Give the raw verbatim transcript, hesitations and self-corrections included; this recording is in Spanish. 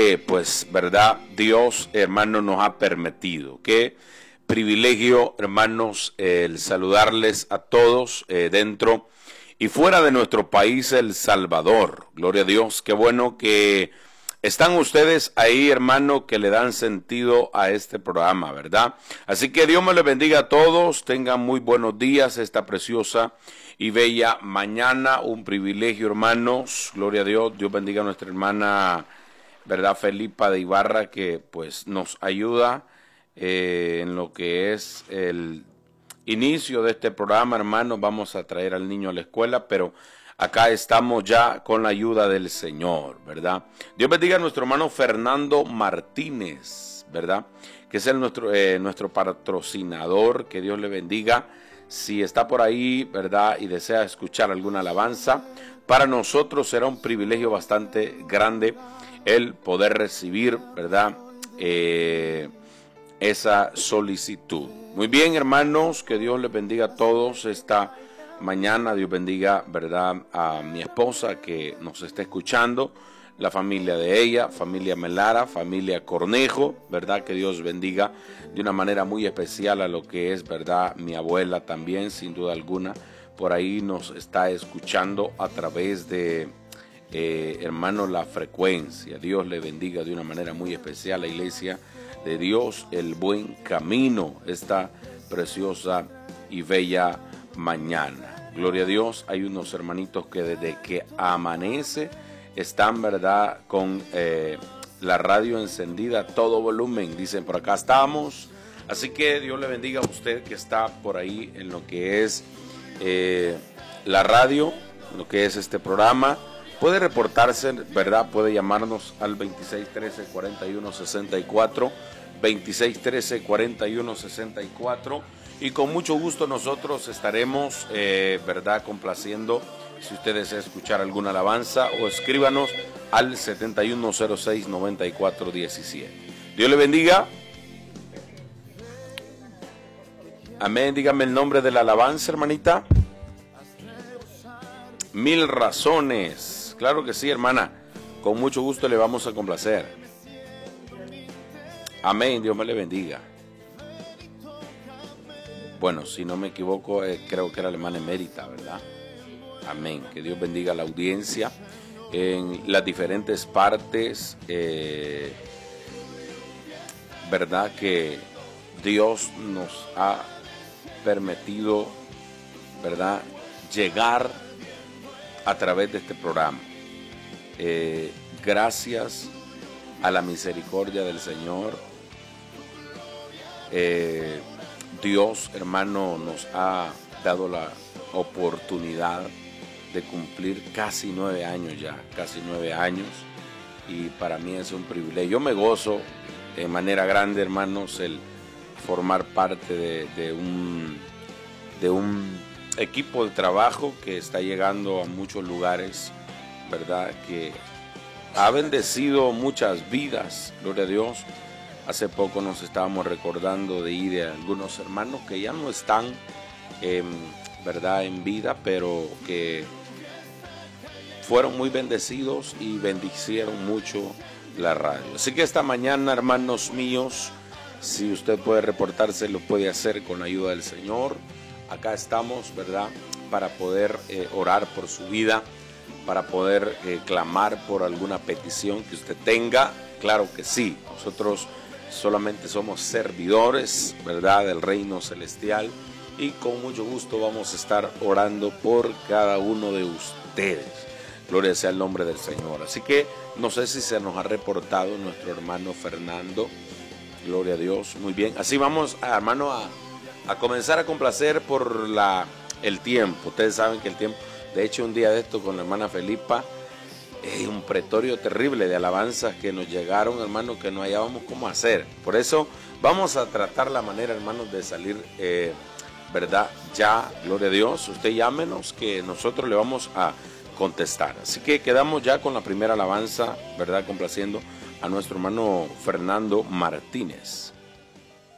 que, pues, verdad, Dios, hermanos, nos ha permitido. Qué privilegio, hermanos, el saludarles a todos eh, dentro y fuera de nuestro país, El Salvador. Gloria a Dios, qué bueno que están ustedes ahí, hermano, que le dan sentido a este programa, ¿verdad? Así que Dios me les bendiga a todos, tengan muy buenos días esta preciosa y bella mañana, un privilegio, hermanos, gloria a Dios. Dios bendiga a nuestra hermana, ¿verdad?, Felipa de Ibarra, que pues nos ayuda eh, en lo que es el inicio de este programa, hermanos. Vamos a traer al niño a la escuela, pero acá estamos ya con la ayuda del Señor, ¿verdad? Dios bendiga a nuestro hermano Fernando Martínez, ¿verdad?, que es el nuestro, eh, nuestro patrocinador. Que Dios le bendiga. Si está por ahí, ¿verdad?, y desea escuchar alguna alabanza, para nosotros será un privilegio bastante grande el poder recibir, ¿verdad?, eh, esa solicitud. Muy bien, hermanos, que Dios les bendiga a todos esta mañana. Dios bendiga, ¿verdad?, a mi esposa que nos está escuchando, la familia de ella, familia Melara, familia Cornejo, ¿verdad? Que Dios bendiga de una manera muy especial a lo que es, ¿verdad?, mi abuela también, sin duda alguna. Por ahí nos está escuchando a través de, eh, hermano, La Frecuencia. Dios le bendiga de una manera muy especial a la iglesia de Dios, El Buen Camino, esta preciosa y bella mañana. Gloria a Dios. Hay unos hermanitos que desde que amanece están, ¿verdad?, con eh, la radio encendida a todo volumen. Dicen, por acá estamos. Así que Dios le bendiga a usted que está por ahí en lo que es eh, la radio, lo que es este programa. Puede reportarse, ¿verdad? Puede llamarnos al veintiséis trece cuarenta y uno sesenta y cuatro, veintiséis trece cuarenta y uno sesenta y cuatro, y con mucho gusto nosotros estaremos, eh, ¿verdad?, complaciendo si usted desea escuchar alguna alabanza, o escríbanos al setenta y uno cero seis noventa y cuatro diecisiete. Dios le bendiga. Amén. Dígame el nombre de la alabanza, hermanita. Mil razones. Claro que sí, hermana. Con mucho gusto le vamos a complacer. Amén. Dios me le bendiga. Bueno, si no me equivoco, eh, creo que era la hermana emérita, ¿verdad? Amén. Que Dios bendiga a la audiencia en las diferentes partes, eh, ¿verdad?, que Dios nos ha permitido, ¿verdad?, llegar a través de este programa. Eh, gracias a la misericordia del Señor, eh, Dios, hermano, nos ha dado la oportunidad de cumplir casi nueve años ya, casi nueve años, y para mí es un privilegio. Yo me gozo de manera grande, hermanos, el formar parte de, de un de un equipo de trabajo que está llegando a muchos lugares, ¿verdad?, que ha bendecido muchas vidas, gloria a Dios. Hace poco nos estábamos recordando de ir a algunos hermanos que ya no están, eh, ¿verdad?, en vida, pero que fueron muy bendecidos y bendicieron mucho la radio. Así que esta mañana, hermanos míos, si usted puede reportarse, lo puede hacer con la ayuda del Señor. Acá estamos, ¿verdad?, para poder eh, orar por su vida, para poder eh, clamar por alguna petición que usted tenga. Claro que sí, nosotros solamente somos servidores, ¿verdad?, del reino celestial, y con mucho gusto vamos a estar orando por cada uno de ustedes. Gloria sea el nombre del Señor. Así que no sé si se nos ha reportado nuestro hermano Fernando. Gloria a Dios. Muy bien. Así vamos, hermano, a, a comenzar a complacer por la, el tiempo. Ustedes saben que el tiempo, de hecho, un día de esto con la hermana Felipa, eh, un pretorio terrible de alabanzas que nos llegaron, hermano, que no hallábamos cómo hacer. Por eso vamos a tratar la manera, hermanos, de salir, eh, ¿verdad? Ya, gloria a Dios. Usted llámenos que nosotros le vamos a contestar. Así que quedamos ya con la primera alabanza, ¿verdad?, complaciendo a nuestro hermano Fernando Martínez.